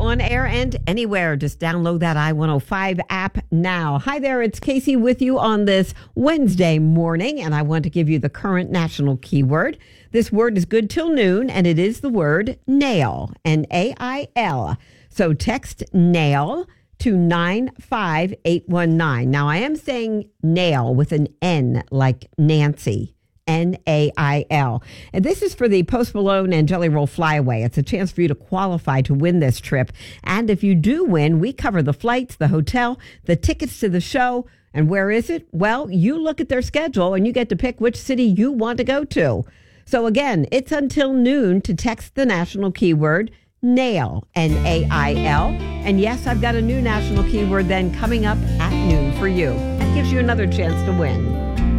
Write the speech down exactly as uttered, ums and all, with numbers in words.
on air and anywhere. Just download that I one oh five app now. Hi there, it's Casey with you on this Wednesday morning, and I want to give you the current national keyword. This word is good till noon, and it is the word nail, N A I L. So text nail to nine five eight one nine. Now, I am saying nail with an N like Nancy. N A I L. And this is for the Post Malone and Jelly Roll Flyaway. It's a chance for you to qualify to win this trip. And if you do win, we cover the flights, the hotel, the tickets to the show. And where is it? Well, you look at their schedule and you get to pick which city you want to go to. So again, it's until noon to text the national keyword nail, N A I L. And yes, I've got a new national keyword then coming up at noon for you. That gives you another chance to win.